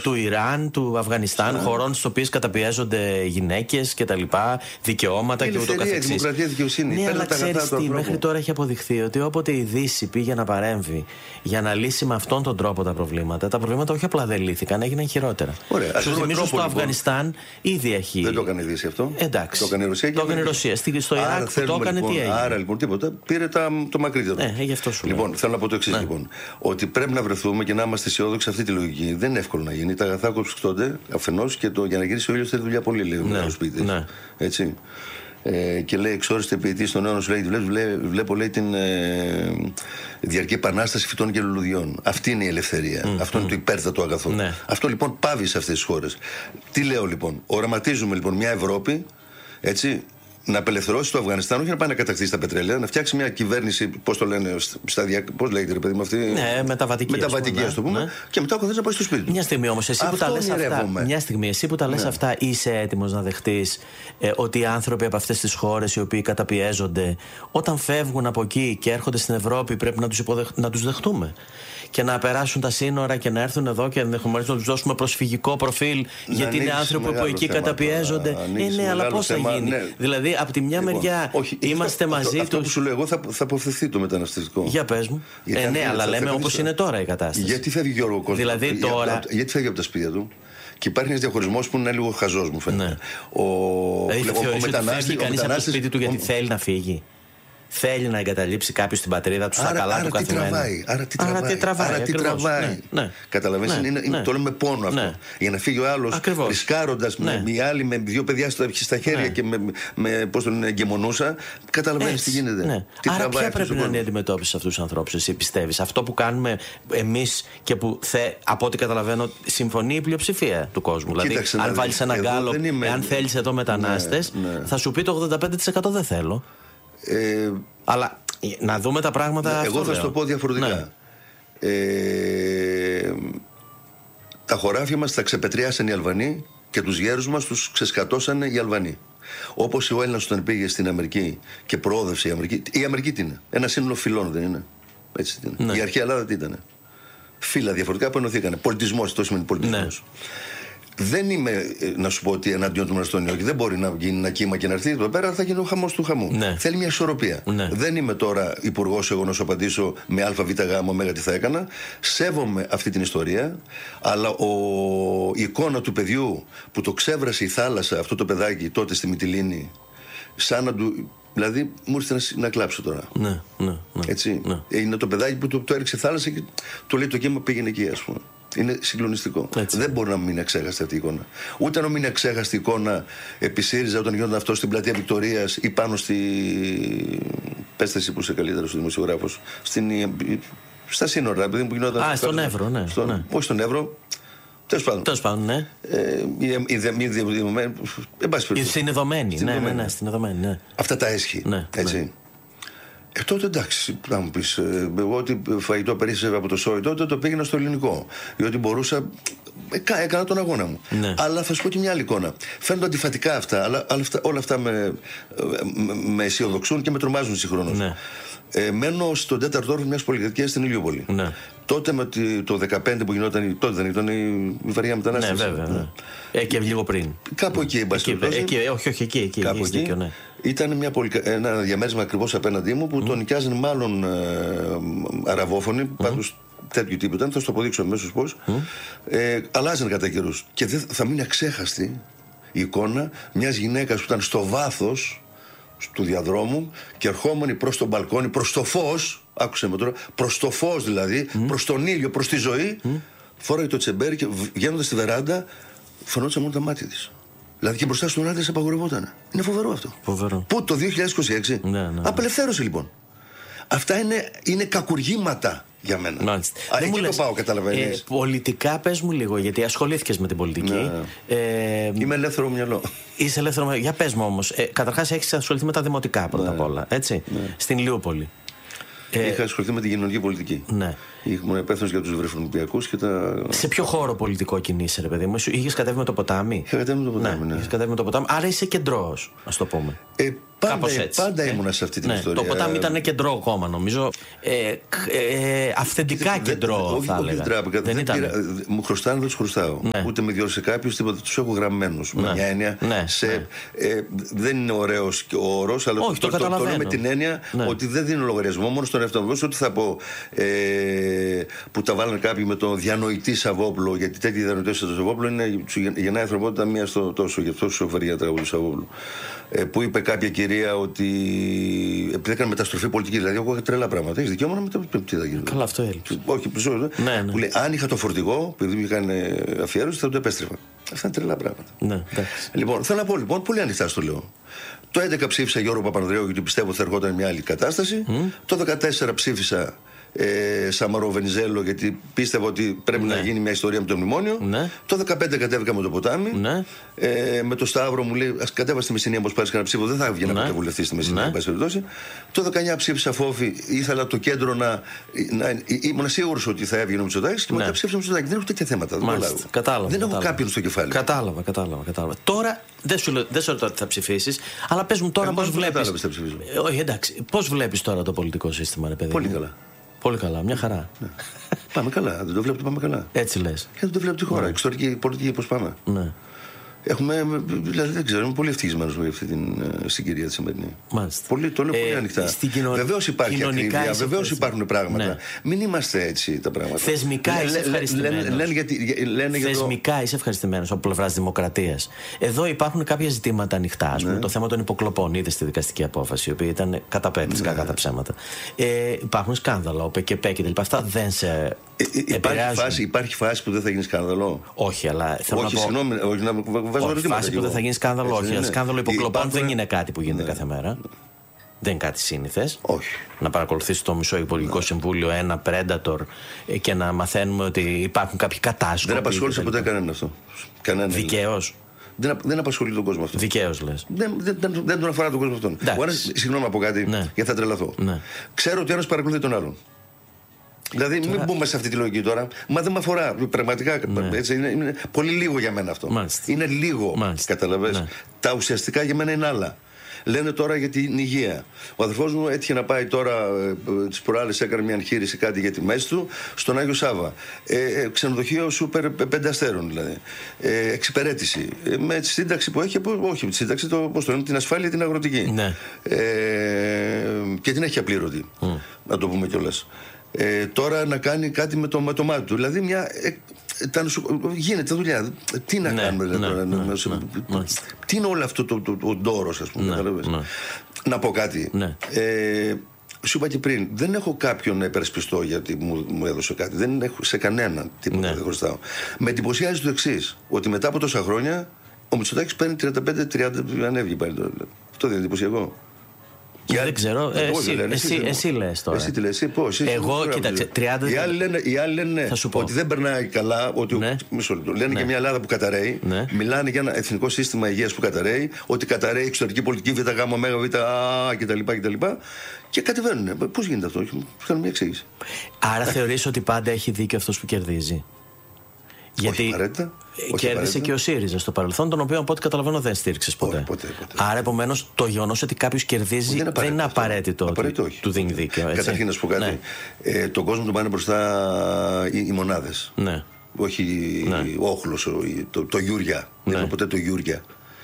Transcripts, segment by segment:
του Ιράν, του Αφγανιστάν, χωρών στις οποίες καταπιέζονται γυναίκες και τα λοιπά, δικαιώματα και ούτω καθεξής. Δημοκρατία, δικαιοσύνη. Ναι, αλλά ξέρεις τι, μέχρι τώρα έχει αποδειχθεί ότι όποτε η Δύση πήγε να παρέμβει για να λύσει με αυτόν τον τρόπο τα προβλήματα όχι απλά δεν λύθηκαν, έγιναν χειρότερα. Σου θυμίζω στο Αφγανιστάν ήδη έχει. Δεν το έκανε η Δύση αυτό. Εντάξει. Το έκανε η Ρωσία. Το έκανε η Ρωσία. Στο Ιράκ που το έκανε, τι έγινε. Άρα λοιπόν τίποτα. Πήρε το μακρύτερο. Γι' αυτό σου λέω. Λοιπόν, θέλω να πω το εξής λοιπόν. Ότι πρέπει να βρεθούμε και να είμαστε αισιόδοξοι αυτή τη λογική. Δεν είναι εύκολο να γίνει. Τα αγαθά κόψονται αφενός και για να γυρίσει ο ήλιος θέλει δουλειά πολύ, λέει ο σπίτι. Έτσι. Και λέει εξόριστη ποιητή στον αιώνα σου, λέει, βλέπω λέει την διαρκή επανάσταση φυτών και λουλουδιών. Αυτή είναι η ελευθερία. Αυτό είναι το υπέρτατο αγαθό. Αυτό λοιπόν πάβει σε αυτές τις χώρες. Τι λέω λοιπόν, οραματίζουμε λοιπόν μια Ευρώπη, έτσι, να απελευθερώσει το Αφγανιστάν, όχι να πάει να κατακτήσει τα πετρέλαια, να φτιάξει μια κυβέρνηση, πώς το λένε, πώς λέγεται ρε παιδί μου αυτή. Ναι, μεταβατική, ας το πούμε, και μετά ο καθένας να πάει στο σπίτι του. Μια στιγμή όμως, εσύ που τα λες αυτά, είσαι έτοιμος να δεχτείς ότι οι άνθρωποι από αυτές τις χώρες οι οποίοι καταπιέζονται, όταν φεύγουν από εκεί και έρχονται στην Ευρώπη, πρέπει να τους δεχτούμε? Και να περάσουν τα σύνορα και να έρθουν εδώ και ενδεχομένως να τους δώσουμε προσφυγικό προφίλ, γιατί είναι άνθρωποι που εκεί καταπιέζονται. Ναι, αλλά πώς θα γίνει? Δηλαδή, από τη μια μεριά είμαστε μαζί τους. Αυτό που σου λέω εγώ θα αποφευθεί το μεταναστευτικό. Για πες μου. Ναι, αλλά λέμε όπως είναι τώρα η κατάσταση. Γιατί φεύγει, Γιώργο, ο κόσμος? Δηλαδή τώρα. Γιατί φεύγει από τα σπίτια του? Και υπάρχει ένας διαχωρισμός που είναι λίγο χαζός, μου φαίνεται. Δηλαδή, φεύγει κανείς από το σπίτι του γιατί θέλει να φύγει? Θέλει να εγκαταλείψει κάποιος την πατρίδα του στα καλά του καθημερινά? Άρα τι τραβάει. Καταλαβαίνεις, το λέμε πόνο αυτό. Για να φύγει ο άλλος ρισκάροντας οι άλλοι με δύο παιδιά στα χέρια και με πώς τον εγκαιμονούσα. Καταλαβαίνεις τι γίνεται. Άρα ποια πρέπει να είναι η αντιμετώπιση σε αυτούς τους ανθρώπους, εσύ πιστεύεις? Αυτό που κάνουμε εμείς και που από ό,τι καταλαβαίνω συμφωνεί η πλειοψηφία του κόσμου. Δηλαδή, αν βάλεις ένα γκάλο, αν θέλεις εδώ μετανάστες, θα σου πει το 85% δεν θέλω. Αλλά να δούμε τα πράγματα. Εγώ θα σου το πω διαφορετικά. Τα χωράφια μας τα ξεπετριάσαν οι Αλβανοί και τους γέρους μας τους ξεσκατώσαν οι Αλβανοί. Όπως ο Έλληνας όταν πήγε στην Αμερική και προόδευσε η Αμερική. Η Αμερική τι είναι? Ένα σύνολο φυλών, δεν είναι? Έτσι τι είναι. Η αρχαία Ελλάδα τι ήταν? Φύλλα διαφορετικά που ενωθήκανε. Πολιτισμός, αυτό σημαίνει πολιτισμός. Δεν είμαι να σου πω ότι εναντίον του Μαστονιώκη. Δεν μπορεί να γίνει ένα κύμα και να έρθει εδώ πέρα, θα γίνει ο χαμός του χαμού. Θέλει μια ισορροπία. Δεν είμαι τώρα υπουργός εγώ να σου απαντήσω με ΑΒΓ ω τι θα έκανα. Σέβομαι αυτή την ιστορία, αλλά η εικόνα του παιδιού που το ξέβρασε η θάλασσα, αυτό το παιδάκι τότε στη Μυτιλήνη, σαν να του. Δηλαδή, μου ήρθε να κλάψω τώρα. Έτσι. Είναι το παιδάκι που το έριξε θάλασσα και το λέει το κύμα πήγαινε εκεί, ας πούμε. Είναι συγκλονιστικό. Έτσι. Δεν μπορεί να μην είναι αξέχαστη αυτή η εικόνα. Ούτε να μην είναι αξέχαστη η εικόνα επί ΣΥΡΙΖΑ όταν γινόταν αυτό στην πλατεία Βικτωρίας ή πάνω στη. Πέστε εσύ που είσαι καλύτερος δημοσιογράφος. Στα σύνορα, επειδή που γινόταν. Στον Εύρο, ναι. Όχι στον Εύρο. Τέλος πάντων, ναι. Η συνειδωμένη. Ναι, συνειδωμένη. Αυτά τα έσχη. Έτσι. Τότε εντάξει, να μου πεις, εγώ ότι φαγητό περίσσευε από το σόι τότε το πήγαινα στο ελληνικό. Διότι μπορούσα, έκανα τον αγώνα μου. Αλλά θα σου πω και μια άλλη εικόνα. Φαίνονται αντιφατικά αυτά, αλλά όλα αυτά με αισιοδοξούν και με τρομάζουν συγχρόνως. Μένω στον 4ο όροφο μιας πολυκατοικίας στην Ηλιούπολη. Τότε με το 2015 που γινόταν, τότε δεν ήταν η βαριά μετανάστευση. Ναι, βέβαια. Και λίγο πριν. Κάπου εκεί, εν πάση περιπτώσει. Όχι, εκεί. Κάπου εκεί. Ήταν ένα διαμέρισμα ακριβώς απέναντί μου που τον νοικιάζαν μάλλον αραβόφωνοι, πάντως τέτοιου τύπου ήταν, θα σου το αποδείξω αμέσως πώς. Αλλάζαν κατά καιρούς. Και θα μείνει αξέχαστη η εικόνα μιας γυναίκας που ήταν στο βάθος του διαδρόμου και ερχόμενη προς το μπαλκόνι, προς το φως, άκουσε με τώρα, προς το φως δηλαδή, προς τον ήλιο, προς τη ζωή, φόραγε το τσεμπέρι και βγαίνοντας στη βεράντα φαινόταν μόνο τα μάτια της. Δηλαδή και μπροστά στον άντρα της απαγορευόταν. Είναι φοβερό αυτό. Πού το 2026? Απελευθέρωση λοιπόν. Αυτά είναι κακουργήματα για μένα. Εκεί το πάω, καταλαβαίνεις. Πολιτικά πες μου λίγο, γιατί ασχολήθηκες με την πολιτική. Είμαι ελεύθερο μυαλό. Είσαι ελεύθερο μυαλό. Για πες μου όμως, καταρχάς έχεις ασχοληθεί με τα δημοτικά πρώτα απ' όλα, έτσι, στην Ηλιούπολη. Είχα ασχοληθεί με την κοινωνική πολιτική. Ήμουν υπεύθυνος για τους βρεφονιπιακούς και τα. Σε ποιο χώρο πολιτικό κινείσαι, ρε παιδί μου? Είχες κατέβει με το ποτάμι? Είχα κατέβει με το ποτάμι. Είχες κατέβει με το ποτάμι, άρα είσαι κεντρός, ας το πούμε. Κάπως έτσι. Πάντα ήμουνα σε αυτή την ιστορία. Το Ποτάμι ήταν κεντρό κόμμα, νομίζω. Αυθεντικά κεντρό, θα έλεγα. Δεν ήταν. Μου χρωστάνε, δεν του χρωστάω. Ούτε με διόρισε κάποιο, τίποτα. Του έχω γραμμένους. Με μια έννοια. Δεν είναι ωραίος ο όρος, αλλά το λέω με την έννοια ότι δεν δίνω λογαριασμό μόνο στον εαυτό μου. Ό,τι θα πω που τα βάλανε κάποιοι με το διανοητή Σαββόπουλο, γιατί τέτοιοι διανοητέ στο Σαββόπουλο γεννάει ανθρωπότητα μία στο τόσο. Γι' αυτό σου έφερε για τραγούδι του Σαββόπουλου. Που είπε κάποια κυρία ότι επειδή έκανε μεταστροφή πολιτική, δηλαδή εγώ είχα τρελά πράγματα. Έχει δικαίωμα να μεταστροφή. Τι θα γίνει. Καλά, αυτό έλειψε. Όχι, που λέει, αν είχα το φορτηγό, επειδή μου είχαν αφιέρωση, θα το επέστρεφα. Αυτά είναι τρελά πράγματα. Λοιπόν, θέλω να πω λοιπόν, πολύ ανοιχτά στο λέω. Το 2011 ψήφισα Γιώργο Παπανδρέου γιατί πιστεύω ότι θα ερχόταν μια άλλη κατάσταση. Το 2014 ψήφισα Σαμαρό Βενιζέλο γιατί πίστευα ότι πρέπει να γίνει μια ιστορία με το μνημόνιο. Το 2015 κατέβηκα με το Ποτάμι. Με το Σταύρο μου λέει: ας κατέβα στη Μεσσηνία, όπως πάρεις κανένα ψήφο. Δεν θα βγει να πρωτοβουλευτεί στη Μεσσηνία, Το 19 ψήφισα Φόφη. Ήθελα το κέντρο να. Ήμουν σίγουρος ότι θα έβγαινε ο Μητσοτάκης και μετά ψήφισα Μητσοτάκη. Δεν έχω τέτοια θέματα. Δεν έχω κάποιον στο κεφάλι. Κατάλαβα. Τώρα δεν σου ρωτάω τι θα ψηφίσεις, αλλά πες μου τώρα πώς βλέπεις. Όχι, εντάξει. Πώς βλέπεις τώρα το πολιτικό σύστημα, ρε παιδί? Πολύ καλά. Πολύ καλά, μια χαρά. Πάμε καλά, δεν το βλέπω ότι πάμε καλά. Έτσι λες. Δεν το βλέπω τη χώρα. Εξωτερική πολιτική, πώς πάμε. Έχουμε, δηλαδή δεν ξέρω, είμαι πολύ ευτυχισμένος με αυτή την συγκυρία τη σημερινή. Πολύ, το λέω πολύ ανοιχτά. Βεβαίως υπάρχει ακρίβεια, βεβαίως υπάρχουν πράγματα. Μην είμαστε έτσι τα πράγματα. Θεσμικά είσαι ευχαριστημένος. Θεσμικά είσαι ευχαριστημένος από πλευράς Δημοκρατίας. Εδώ υπάρχουν κάποια ζητήματα ανοιχτά. Ας πούμε, το θέμα των υποκλοπών, είδες στη δικαστική απόφαση, η οποία ήταν κατά πέπτης, κακά τα ψέματα. Υπάρχουν σκάνδαλα, ο ΠΚΠ και τα αυτά δεν σε. Υπάρχει φάση που δεν θα γίνει σκάνδαλο. Όχι, αλλά θέλω να πω. Συγγνώμη, όχι, φάση που δεν θα γίνει σκάνδαλο, όχι. Σκάνδαλο υποκλοπών δεν είναι κάτι που γίνεται κάθε μέρα. Δεν είναι κάτι σύνηθες. Όχι. Να παρακολουθήσει το μισό Υπουργικό Συμβούλιο ένα Predator και να μαθαίνουμε ότι υπάρχουν κάποιοι κατάσκοποι. Δεν απασχόλησε ποτέ κανέναν αυτό. Δικαίως. Δεν απασχολεί τον κόσμο αυτό. Δικαίως λες. Δεν τον αφορά τον κόσμο αυτόν. Συγγνώμη να πω κάτι, γιατί θα τρελαθώ. Ξέρω ότι ένας παρακολουθεί τον άλλον. Δηλαδή, μην μπούμε σε αυτή τη λογική τώρα. Μα δεν με αφορά. Πραγματικά. Έτσι, είναι πολύ λίγο για μένα αυτό. Είναι λίγο. Καταλαβες. Τα ουσιαστικά για μένα είναι άλλα. Λένε τώρα για την υγεία. Ο αδερφός μου έτυχε να πάει τώρα, τις προάλλες έκανε μια εγχείρηση κάτι για τη μέση του, στον Άγιο Σάβα. Ξενοδοχείο σούπερ 5 αστέρων δηλαδή. Εξυπηρέτηση. Με τη σύνταξη που έχει, όχι, τη σύνταξη, την ασφάλεια την αγροτική. Και την έχει απλήρωτη. Να το πούμε κιόλας. Τώρα να κάνει κάτι με το μάτι του. Δηλαδή γίνεται δουλειά. Τι να κάνουμε τώρα. Τι είναι όλο αυτό ο ντόρος, ας πούμε. Να πω κάτι. Σου είπα και πριν, δεν έχω κάποιον να υπερασπιστώ γιατί μου έδωσε κάτι. Δεν έχω σε κανέναν τίποτα, δεν χρωστάω. Με εντυπωσιάζει το εξής, ότι μετά από τόσα χρόνια ο Μητσοτάκης παίρνει 35-30, ανέβηκε πάλι τώρα. Αυτό δεν είναι εντυπωσιακό? Δεν ξέρω, εσύ λες τώρα. Εσύ τι λες, πώς? Εγώ, κοίταξε, 30. Οι άλλοι λένε ότι δεν περνάει καλά, ότι λένε και μια Ελλάδα που καταραίει, μιλάνε για ένα εθνικό σύστημα υγείας που καταραίει, ότι καταραίει εξωτερική πολιτική, ΒΓ, κτλ. Και κατεβαίνουν. Πώς γίνεται αυτό? Θέλω μια εξήγηση. Άρα θεωρείς ότι πάντα έχει δίκιο αυτός που κερδίζει? Γιατί κέρδισε και ο ΣΥΡΙΖΑ στο παρελθόν, τον οποίο από ό,τι καταλαβαίνω δεν στήριξες ποτέ. Ποτέ. Άρα επομένως το γεγονός ότι κάποιος κερδίζει δεν είναι απαραίτητο ότι του δίνει δίκιο. Καταρχήν να σου πω κάτι. Τον κόσμο τον πάνε μπροστά οι μονάδες. Όχι ο όχλος, το Γιούρια. Δεν είναι ποτέ το Γιούρια.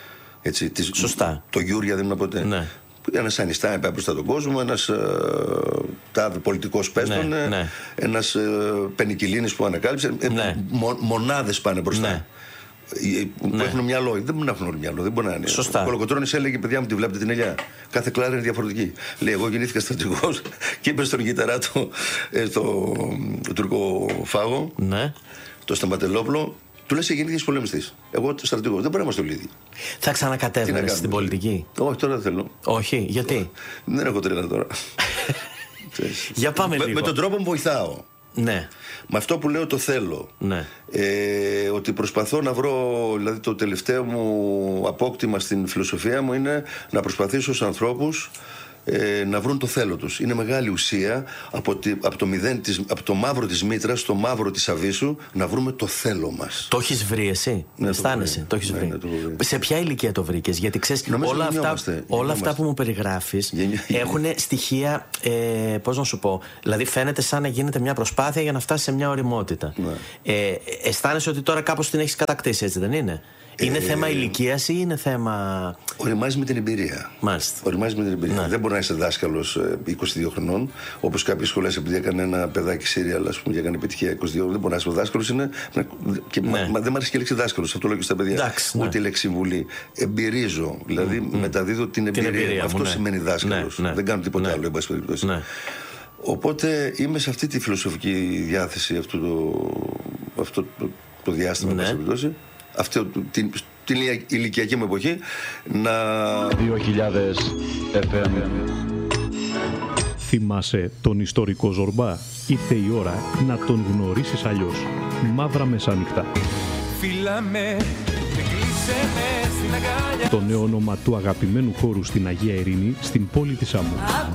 Σωστά. Το Γιούρια δεν είναι ποτέ. Ένας Ανιστάιν πάει μπροστά τον κόσμο, ένας πολιτικός πέστον, ένας Πενικυλίνης που ανακάλυψε. Μονάδες πάνε μπροστά. Που έχουν μυαλό. Δεν μπορεί να έχουν όλοι μυαλό. Δεν μπορεί να είναι. Σωστά. Ο Κολοκοτρώνης έλεγε: παιδιά μου, τη βλέπετε την ελιά. Κάθε κλάρα είναι διαφορετική. Λέει: εγώ γεννήθηκα στρατηγός και είπε στον γειταρά του, στο τουρκοφάγο, το Σταματελόπουλο, του λες: γεννήθηκες πολεμιστής. Εγώ στρατηγός. Δεν μπορεί να είμαστε όλοι ίδιοι. Θα ξανακατέβαινες στην πολιτική? Όχι, τώρα δεν θέλω. Όχι, γιατί? Δεν έχω τρέλα τώρα. Για πάμε λίγο. Με τον τρόπο μου βοηθάω. Ναι. Με αυτό που λέω το θέλω. Ότι προσπαθώ να βρω, δηλαδή το τελευταίο μου απόκτημα στην φιλοσοφία μου είναι να προσπαθήσω στους ανθρώπους να βρουν το θέλω τους. Είναι μεγάλη ουσία από το μαύρο της μήτρας στο μαύρο της αβύσσου να βρούμε το θέλω μας. Το έχεις βρει εσύ? Ναι, αισθάνεσαι? Το έχεις βρει? Σε ποια ηλικία το βρήκες? Γιατί ξέρεις, όλα αυτά που μου περιγράφεις έχουν στοιχεία, πώς να σου πω, δηλαδή φαίνεται σαν να γίνεται μια προσπάθεια για να φτάσει σε μια ωριμότητα. Αισθάνεσαι ότι τώρα κάπως την έχεις κατακτήσει, έτσι δεν είναι? Είναι θέμα ηλικίας ή είναι θέμα... Οριμάζει με την εμπειρία. Μάλιστα. Οριμάζει με την εμπειρία. Ναι. Δεν μπορεί να είσαι δάσκαλος 22 χρονών, όπως κάποιες σχολές, επειδή έκανε ένα παιδάκι σύριαλ, ας πούμε, και έκανε επιτυχία 22. Δεν μπορεί να είσαι δάσκαλος. Και δεν μου αρέσει και η λέξη δάσκαλος. Αυτό λέω και στα παιδιά. Εντάξει, ούτε η λέξη συμβουλή. Εμπειρίζω. Δηλαδή μεταδίδω την εμπειρία. Αυτό σημαίνει δάσκαλος. Δεν κάνω τίποτα άλλο, εν πάση περιπτώσει. Οπότε είμαι σε αυτή τη φιλοσοφική διάθεση αυτό το διάστημα, εν πάση περιπτώσει. Αυτή την ηλικιακή μου εποχή να... 2000 FM. Θυμάσαι τον ιστορικό Ζορμπά? Ήρθε η ώρα να τον γνωρίσεις αλλιώς. Μαύρα Μεσάνυχτα. Φύλαμε, το νέο όνομα του αγαπημένου χώρου στην Αγία Ειρήνη, στην πόλη της Σάμου.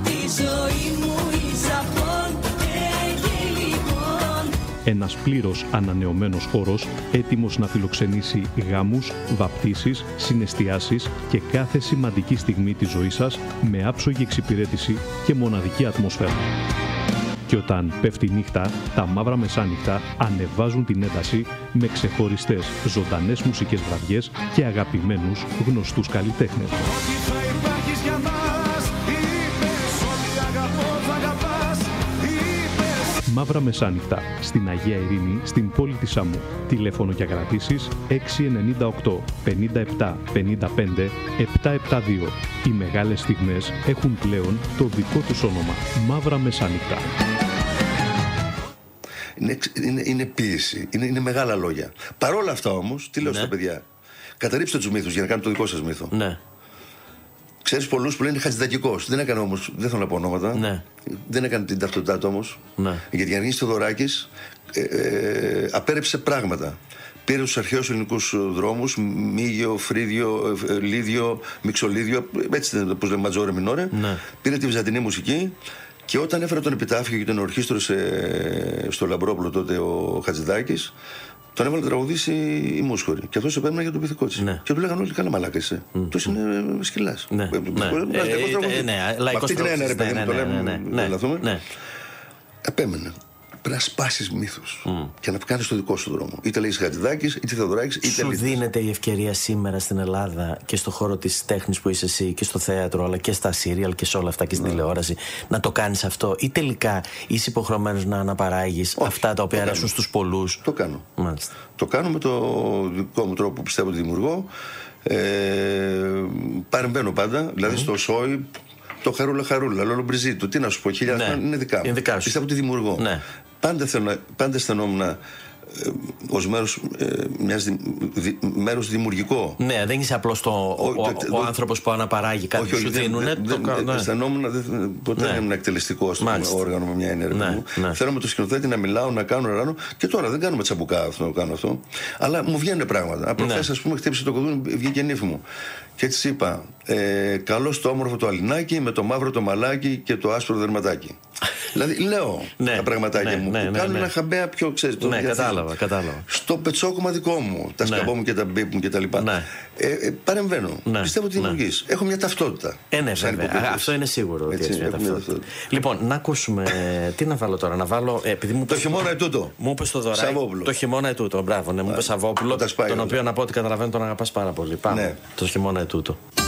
Ένας πλήρως ανανεωμένος χώρος, έτοιμος να φιλοξενήσει γάμους, βαπτίσεις, συναισθιάσεις και κάθε σημαντική στιγμή της ζωής σας με άψογη εξυπηρέτηση και μοναδική ατμόσφαιρα. Και όταν πέφτει νύχτα, τα Μαύρα Μεσάνυχτα ανεβάζουν την ένταση με ξεχωριστές ζωντανές μουσικές βραδιές και αγαπημένους γνωστούς καλλιτέχνες. Μαύρα Μεσάνυχτα, στην Αγία Ειρήνη, στην πόλη της Σάμου. Τηλέφωνο για κρατήσεις 698 57 55 772. Οι μεγάλες στιγμές έχουν πλέον το δικό τους όνομα. Μαύρα Μεσάνυχτα. Είναι ποίηση, είναι μεγάλα λόγια. Παρόλα αυτά όμως, τι λέω στα παιδιά? Καταρρύψτε τους μύθους για να κάνετε το δικό σας μύθο. Ναι. Ξέρεις πολλούς που λένε Χατζηδακικός. Δεν έκανε όμως, δεν θέλω να πω ονόματα. Ναι. Δεν έκανε την ταυτότητά του όμως. Ναι. Γιατί για να γίνει Θεοδωράκης απέρεψε πράγματα. Πήρε τους αρχαίους ελληνικούς δρόμους, Μύγιο, Φρύδιο, Λίδιο, Μιξολίδιο, έτσι δεν πώς λέμε, ματζόρε, μινόρε. Ναι. Πήρε τη βυζαντινή μουσική και όταν έφερε τον επιτάφιο και τον ορχήστρωσε στο Λαμπρόπουλο τότε ο Χατζηδάκης, τον έβαλε να τραγουδήσει η Μούσχορη. Και αυτός επέμενε για τον πυθικό της. Ναι. Και του λέγανε όλοι, καλά μαλάκα είσαι. Τους είναι σκυλάς. Ναι. Αυτή την έννοια, ρε παιδί μου, το λέμε, δεν λαθούμε. Επέμενε. Πρέπει να σπάσεις μύθους και να κάνεις το δικό σου δρόμο. Είτε λέγεις Χατζηδάκης, είτε Θεοδωράκης, είτε Σου δίνεται η ευκαιρία σήμερα στην Ελλάδα και στο χώρο της τέχνης που είσαι εσύ και στο θέατρο, αλλά και στα σύριαλ και σε όλα αυτά και στην τηλεόραση, να το κάνεις αυτό, ή τελικά είσαι υποχρεωμένος να αναπαράγεις αυτά τα οποία αρέσουν στους πολλούς? Το κάνω. Μάλιστα. Το κάνω με το δικό μου τρόπο που πιστεύω ότι δημιουργώ. Παρεμβαίνω πάντα, δηλαδή στο σόι. Το χαρούλα, Λολομπριζίτου, τι να σου πω, χιλιάδες είναι δικά μου. Πιστεύω ότι δημιουργώ. Ναι. Πάντα αισθανόμουν ως μέρος δημιουργικό. Ναι, δεν είσαι απλώς ο άνθρωπος που αναπαράγει κάτι που σου δίνουνε. Αισθανόμουν, ποτέ δεν ήμουν εκτελεστικό στο όργανο με μια ενέργεια μου. Θέλω με το σκηνοθέτη να μιλάω, να κάνω. Και τώρα δεν κάνουμε τσαμπουκά αυτό. Αλλά μου βγαίνουν πράγματα. Προχθές, ας πούμε, χτύπησε το κουδούνι, βγήκε νύφη μου. Και έτσι είπα, καλώς το όμορφο το Αλληνάκι με το μαύρο το μαλάκι και το άσπρο δερματάκι. Δηλαδή λέω τα πραγματάκια μου που κάνουν ένα χαμπέα πιο, ξέρεις, το κατάλαβα. Στο πετσόκομα δικό μου, τα σκαμπό μου και τα μπίπ μου και τα λοιπά. Παρεμβαίνω. Πιστεύω ότι δημιουργείς. Έχω μια ταυτότητα. Αυτό είναι σίγουρο ότι έχει μια ταυτότητα. Λοιπόν, να ακούσουμε. Τι να βάλω τώρα, να βάλω. Το χειμώνα ετούτο. Μου είπε το δωράκι. Το χειμώνα ετούτο. Μπράβο, μου είπε Σαββόπουλο. Τον οποίο να πω ότι καταλαβαίνω τον αγαπάς πάρα πολύ. Πάμε. Το χειμώνα ετούτο.